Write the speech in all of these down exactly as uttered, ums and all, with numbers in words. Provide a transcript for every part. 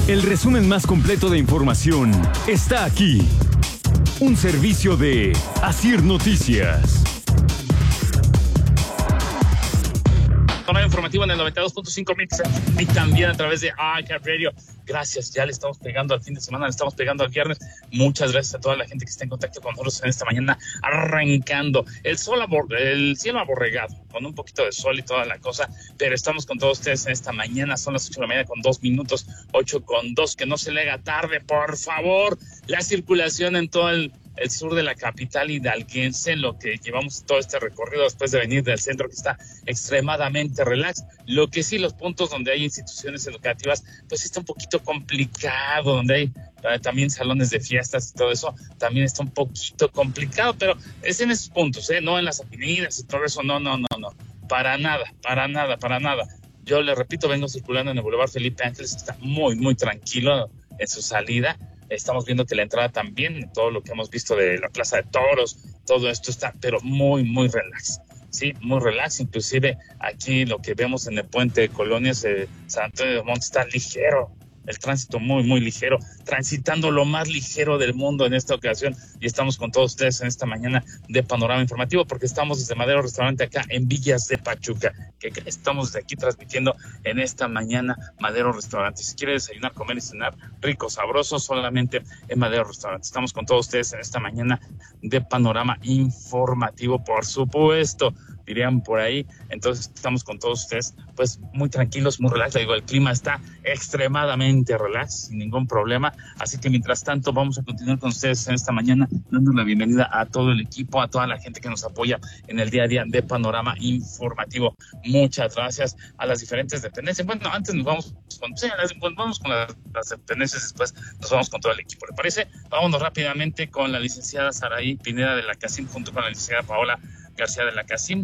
El resumen más completo de información está aquí. Un servicio de Asir Noticias. Panorama informativo en el noventa y dos punto cinco Mix y también a través de iHeartRadio. Gracias, ya le estamos pegando al fin de semana, le estamos pegando al viernes. Muchas gracias a toda la gente que está en contacto con nosotros en esta mañana, arrancando el sol abor- el cielo aborregado, con un poquito de sol y toda la cosa, pero estamos con todos ustedes en esta mañana. Son las ocho de la mañana con dos minutos, ocho con dos, que no se le haga tarde, por favor. La circulación en todo el el sur de la capital hidalguense, lo que llevamos todo este recorrido después de venir del centro, que está extremadamente relax. Lo que sí, los puntos donde hay instituciones educativas, pues está un poquito complicado, donde hay eh, también salones de fiestas y todo eso, también está un poquito complicado, pero es en esos puntos, ¿eh? No en las avenidas y todo eso, no, no, no, no, para nada, para nada, para nada. Yo le repito, vengo circulando en el Boulevard Felipe Ángeles, está muy, muy tranquilo en su salida. Estamos viendo que la entrada también, todo lo que hemos visto de la Plaza de Toros, todo esto está, pero muy, muy relax. Sí, muy relax. Inclusive aquí lo que vemos en el puente de Colonias, eh, San Antonio de Monte, está ligero. El tránsito muy, muy ligero, transitando lo más ligero del mundo en esta ocasión. Y estamos con todos ustedes en esta mañana de Panorama Informativo, porque estamos desde Madero Restaurante acá en Villas de Pachuca, que estamos desde aquí transmitiendo en esta mañana Madero Restaurante. Si quiere desayunar, comer y cenar rico, sabroso, solamente en Madero Restaurante. Estamos con todos ustedes en esta mañana de Panorama Informativo, por supuesto, dirían por ahí. Entonces estamos con todos ustedes pues muy tranquilos, muy relax. Digo, el clima está extremadamente relax, sin ningún problema, así que mientras tanto vamos a continuar con ustedes en esta mañana, dando la bienvenida a todo el equipo, a toda la gente que nos apoya en el día a día de Panorama Informativo. Muchas gracias a las diferentes dependencias. Bueno, antes nos vamos con, sí, las, vamos con las, las dependencias, después nos vamos con todo el equipo. ¿Le parece? Vámonos rápidamente con la licenciada Saraí Pineda de la CACIM, junto con la licenciada Paola García de la CACIM,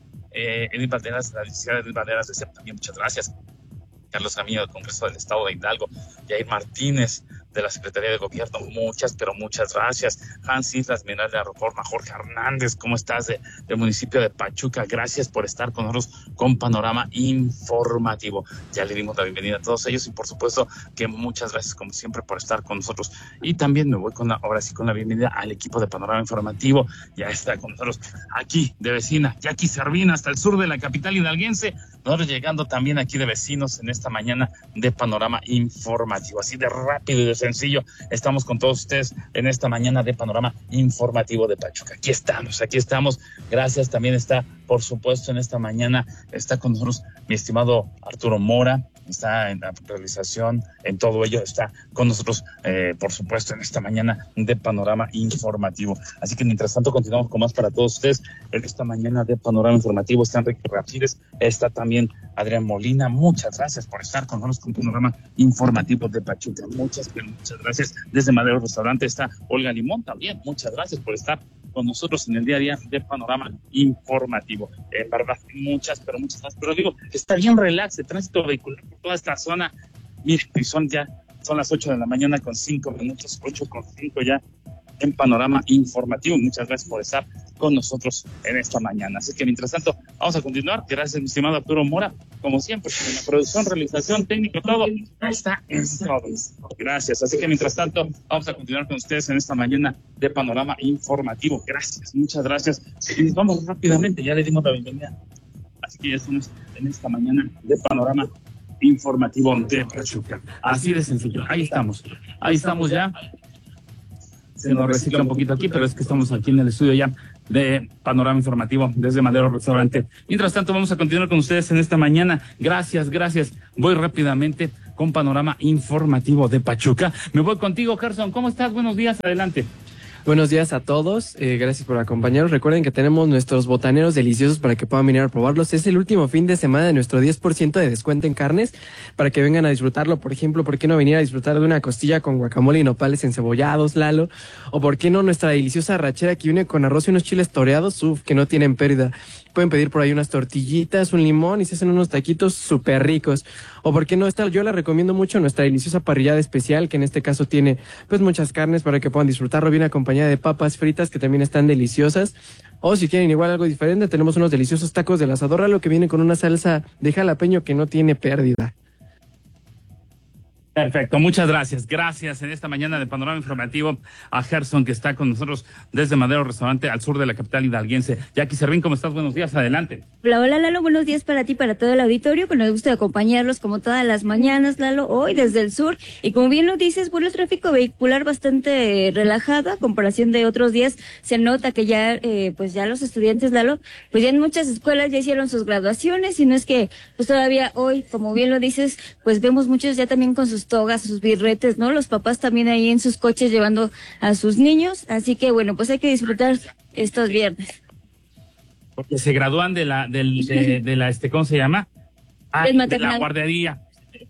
eh, Edith Valderas, la licenciada Edith Valderas de C E P también, muchas gracias. Carlos Camillo del Congreso del Estado de Hidalgo, Yair Martínez de la Secretaría de Gobierno, muchas, pero muchas gracias. Hans Islas, Mineral de la Reforma, Jorge Hernández, ¿cómo estás? De, del municipio de Pachuca, gracias por estar con nosotros con Panorama Informativo. Ya le dimos la bienvenida a todos ellos y por supuesto que muchas gracias como siempre por estar con nosotros. Y también me voy con la, ahora sí con la bienvenida al equipo de Panorama Informativo. Ya está con nosotros aquí de vecina, Jackie Servina, hasta el sur de la capital hidalguense, nosotros llegando también aquí de vecinos en esta mañana de Panorama Informativo. Así de rápido y de sencillo, estamos con todos ustedes en esta mañana de Panorama Informativo de Pachuca. Aquí estamos, aquí estamos. Gracias, también está, por supuesto, en esta mañana, está con nosotros mi estimado Arturo Mora, está en la realización, en todo ello, está con nosotros, eh, por supuesto, en esta mañana de Panorama Informativo. Así que mientras tanto continuamos con más para todos ustedes. En esta mañana de Panorama Informativo está Enrique Ramírez, está también Adrián Molina. Muchas gracias por estar con nosotros con Panorama Informativo de Pachuca. Muchas, pero muchas gracias. Desde Madero Restaurante está Olga Limón también. Muchas gracias por estar con nosotros en el día a día de Panorama Informativo. En verdad, muchas, pero muchas gracias. Pero digo, está bien relax el tránsito vehicular por toda esta zona. Miren, son ya, son las ocho de la mañana con cinco minutos, ocho con cinco ya en Panorama Informativo. Muchas gracias por estar con nosotros en esta mañana. Así que mientras tanto, vamos a continuar. Gracias, mi estimado Arturo Mora, como siempre, en la producción, realización, técnica, todo está en todo. Gracias. Así que mientras tanto, vamos a continuar con ustedes en esta mañana de Panorama Informativo. Gracias, muchas gracias. Y nos vamos rápidamente, ya le dimos la bienvenida. Así que ya estamos en esta mañana de Panorama Informativo de Pachuca. Así de sencillo. Ahí estamos. Ahí estamos ya. Se nos recicla un poquito aquí, pero es que estamos aquí en el estudio ya de Panorama Informativo desde Madero Restaurante. Mientras tanto, vamos a continuar con ustedes en esta mañana. Gracias, gracias. Voy rápidamente con Panorama Informativo de Pachuca. Me voy contigo, Gerson. ¿Cómo estás? Buenos días, adelante. Buenos días a todos, eh, gracias por acompañarnos. Recuerden que tenemos nuestros botaneros deliciosos para que puedan venir a probarlos. Es el último fin de semana de nuestro diez por ciento de descuento en carnes para que vengan a disfrutarlo. Por ejemplo, ¿por qué no venir a disfrutar de una costilla con guacamole y nopales encebollados, Lalo? O ¿por qué no nuestra deliciosa arrachera que viene con arroz y unos chiles toreados? Uf, que no tienen pérdida. Pueden pedir por ahí unas tortillitas, un limón y se hacen unos taquitos súper ricos. O por qué no, esta, yo la recomiendo mucho, nuestra deliciosa parrillada especial, que en este caso tiene pues muchas carnes para que puedan disfrutarlo, bien acompañada de papas fritas que también están deliciosas. O si quieren igual algo diferente, tenemos unos deliciosos tacos del asador, lo que viene con una salsa de jalapeño que no tiene pérdida. Perfecto, muchas gracias. Gracias en esta mañana de Panorama Informativo a Gerson, que está con nosotros desde Madero Restaurante, al sur de la capital hidalguense. Jackie Servín, ¿cómo estás? Buenos días, adelante. Hola, hola Lalo, buenos días para ti, para todo el auditorio, con el gusto de acompañarlos como todas las mañanas, Lalo, hoy desde el sur. Y como bien lo dices, bueno, el tráfico vehicular bastante eh, relajado a comparación de otros días. Se nota que ya, eh, pues ya los estudiantes, Lalo, pues ya en muchas escuelas ya hicieron sus graduaciones, y no es que, pues todavía hoy, como bien lo dices, pues vemos muchos ya también con sus togas, sus birretes, ¿no? Los papás también ahí en sus coches llevando a sus niños, así que bueno, pues hay que disfrutar estos viernes. Porque se gradúan de la, del, de, de la, este, ¿cómo se llama? Ah, de la guardería.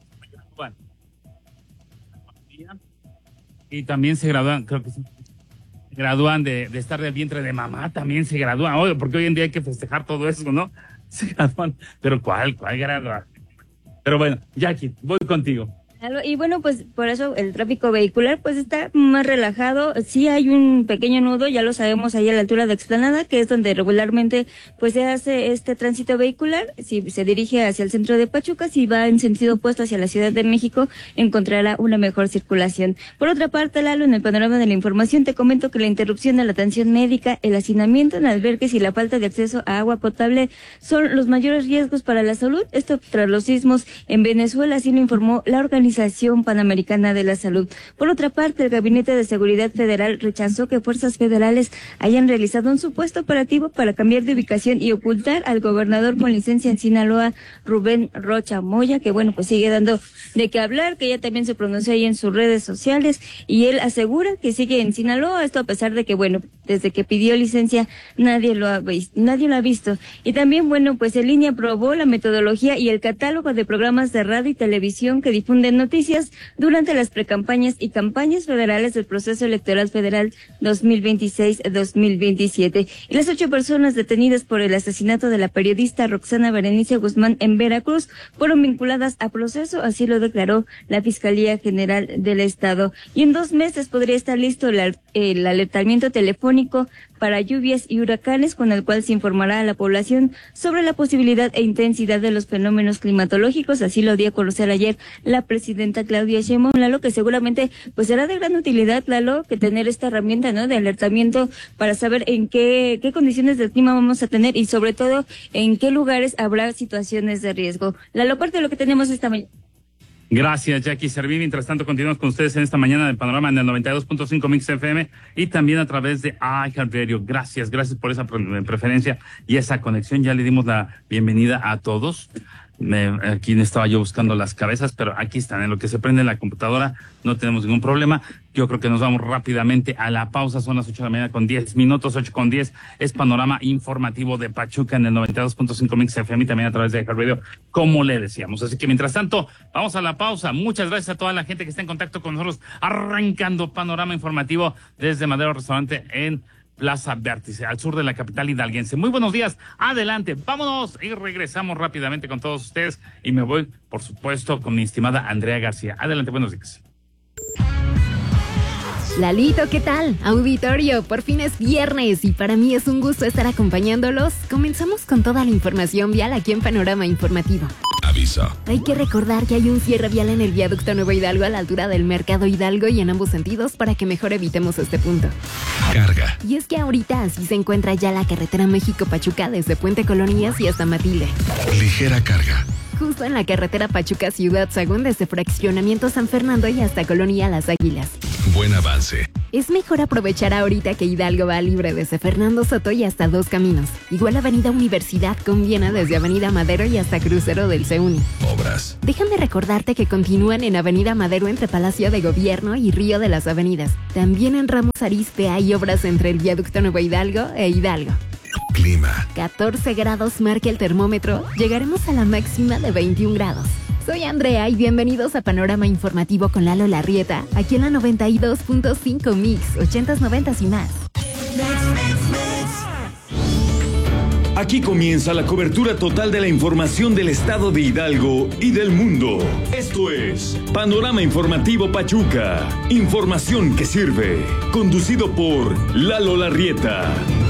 Y también se gradúan, creo que sí, se gradúan de, de estar del vientre de mamá, también se gradúan, oye, porque hoy en día hay que festejar todo eso, ¿no? Se gradúan, pero ¿cuál, cuál gradúan? Pero bueno, Jackie, voy contigo. Y bueno, pues por eso el tráfico vehicular pues está más relajado. Sí hay un pequeño nudo, ya lo sabemos, ahí a la altura de Explanada, que es donde regularmente pues se hace este tránsito vehicular. Si se dirige hacia el centro de Pachuca, si va en sentido opuesto hacia la Ciudad de México, encontrará una mejor circulación. Por otra parte, Lalo, en el panorama de la información te comento que la interrupción de la atención médica, el hacinamiento en albergues y la falta de acceso a agua potable son los mayores riesgos para la salud. Esto tras los sismos en Venezuela, así lo informó la organización Organización Panamericana de la Salud. Por otra parte, el Gabinete de Seguridad Federal rechazó que fuerzas federales hayan realizado un supuesto operativo para cambiar de ubicación y ocultar al gobernador con licencia en Sinaloa, Rubén Rocha Moya, que bueno, pues sigue dando de qué hablar, que ya también se pronunció ahí en sus redes sociales, y él asegura que sigue en Sinaloa, esto a pesar de que, bueno, desde que pidió licencia nadie lo ha visto, nadie lo ha visto. Y también, bueno, pues el I N E aprobó la metodología y el catálogo de programas de radio y televisión que difunden noticias durante las precampañas y campañas federales del proceso electoral federal dos mil veintiséis dos mil veintisiete. Y las ocho personas detenidas por el asesinato de la periodista Roxana Berenice Guzmán en Veracruz fueron vinculadas a proceso, así lo declaró la Fiscalía General del Estado. Y en dos meses podría estar listo el, el alertamiento telefónico para lluvias y huracanes, con el cual se informará a la población sobre la posibilidad e intensidad de los fenómenos climatológicos. Así lo dio a conocer ayer la presidenta Claudia Sheinbaum, Lalo, que seguramente pues será de gran utilidad, Lalo, que tener esta herramienta, ¿no?, de alertamiento para saber en qué, qué condiciones del clima vamos a tener y sobre todo en qué lugares habrá situaciones de riesgo. Lalo, parte de lo que tenemos esta mañana. Gracias, Jackie Servín. Mientras tanto, continuamos con ustedes en esta mañana del Panorama en el noventa y dos punto cinco Mix F M y también a través de iHeartRadio. Gracias, gracias por esa preferencia y esa conexión. Ya le dimos la bienvenida a todos. Me, aquí estaba yo buscando las cabezas, pero aquí están. En lo que se prende la computadora no tenemos ningún problema. Yo creo que nos vamos rápidamente a la pausa. Son las ocho de la mañana con diez minutos, ocho con diez. Es Panorama Informativo de Pachuca en el noventa y dos punto cinco Mix F M y también a través de iHeartRadio, como le decíamos. Así que mientras tanto, vamos a la pausa. Muchas gracias a toda la gente que está en contacto con nosotros, arrancando Panorama Informativo desde Madero Restaurante en Plaza Vértice, al sur de la capital hidalguense. Muy buenos días, adelante, vámonos y regresamos rápidamente con todos ustedes y me voy, por supuesto, con mi estimada Andrea García. Adelante, buenos días. Lalito, ¿qué tal? Auditorio, por fin es viernes y para mí es un gusto estar acompañándolos. Comenzamos con toda la información vial aquí en Panorama Informativo. Aviso. Hay que recordar que hay un cierre vial en el viaducto Nuevo Hidalgo a la altura del Mercado Hidalgo y en ambos sentidos para que mejor evitemos este punto. Carga. Y es que ahorita así se encuentra ya la carretera México-Pachuca desde Puente Colonias y hasta Matilde. Ligera carga. Justo en la carretera Pachuca-Ciudad Sagún desde Fraccionamiento San Fernando y hasta Colonia Las Águilas. Buen avance. Es mejor aprovechar ahorita que Hidalgo va libre desde Fernando Soto y hasta Dos Caminos. Igual Avenida Universidad conviene desde Avenida Madero y hasta Crucero del CEUNI. Obras. Déjame recordarte que continúan en Avenida Madero entre Palacio de Gobierno y Río de las Avenidas. También en Ramos Arizpe hay obras entre el viaducto Nuevo Hidalgo e Hidalgo. Clima. catorce grados marca el termómetro. Llegaremos a la máxima de veintiún grados. Soy Andrea y bienvenidos a Panorama Informativo con Lalo Larrieta, aquí en la noventa y dos punto cinco Mix, ochentas, noventas y más. Aquí comienza la cobertura total de la información del estado de Hidalgo y del mundo. Esto es Panorama Informativo Pachuca. Información que sirve. Conducido por Lalo Larrieta.